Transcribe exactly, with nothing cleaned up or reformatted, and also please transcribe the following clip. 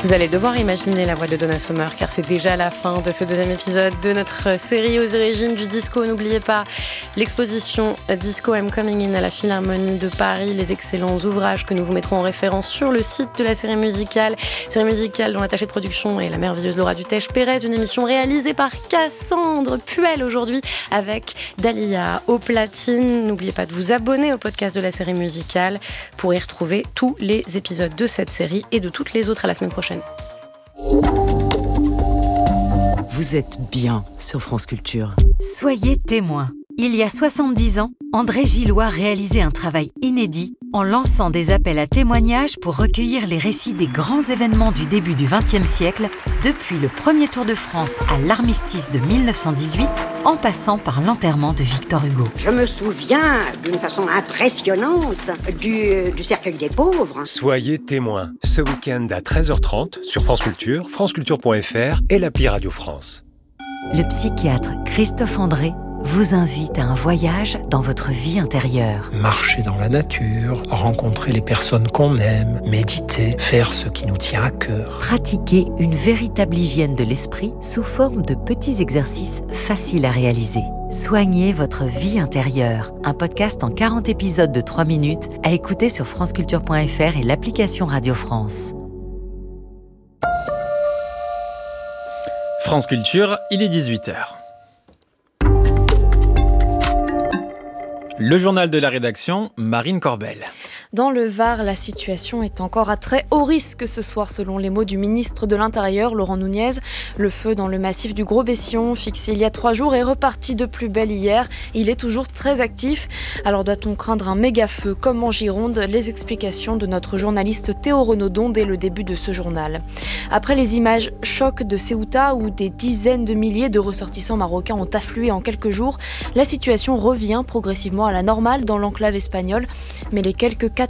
Vous allez devoir imaginer la voix de Donna Summer car c'est déjà la fin de ce deuxième épisode de notre série aux origines du disco. N'oubliez pas l'exposition Disco I'm Coming In à la Philharmonie de Paris, les excellents ouvrages que nous vous mettrons en référence sur le site de la série musicale. Série musicale dont l'attachée de production est la merveilleuse Laura Dutèche-Pérez, une émission réalisée par Cassandre Puel aujourd'hui avec Dalia aux platines. N'oubliez pas de vous abonner au podcast de la série musicale pour y retrouver tous les épisodes de cette série et de toutes les autres à la semaine prochaine. Vous êtes bien sur France Culture. Soyez témoins. Il y a soixante-dix ans, André Gillois réalisait un travail inédit en lançant des appels à témoignages pour recueillir les récits des grands événements du début du vingtième siècle, depuis le premier Tour de France à l'armistice de dix-neuf cent dix-huit, en passant par l'enterrement de Victor Hugo. Je me souviens d'une façon impressionnante du, du cercueil des pauvres. Soyez témoins, ce week-end à treize heures trente sur France Culture, franceculture point f r et l'appli Radio France. Le psychiatre Christophe André vous invite à un voyage dans votre vie intérieure. Marcher dans la nature, rencontrer les personnes qu'on aime, méditer, faire ce qui nous tient à cœur. Pratiquer une véritable hygiène de l'esprit sous forme de petits exercices faciles à réaliser. Soignez votre vie intérieure. Un podcast en quarante épisodes de trois minutes à écouter sur franceculture point f r et l'application Radio France. France Culture, il est dix-huit heures. Le journal de la rédaction, Marine Corbel. Dans le Var, la situation est encore à très haut risque ce soir, selon les mots du ministre de l'Intérieur, Laurent Nunez. Le feu dans le massif du Gros-Bession, fixé il y a trois jours, est reparti de plus belle hier. Il est toujours très actif. Alors doit-on craindre un méga-feu comme en Gironde ? Les explications de notre journaliste Théo Renaudon dès le début de ce journal. Après les images chocs de Ceuta, où des dizaines de milliers de ressortissants marocains ont afflué en quelques jours, la situation revient progressivement à la normale dans l'enclave espagnole. Mais les quelques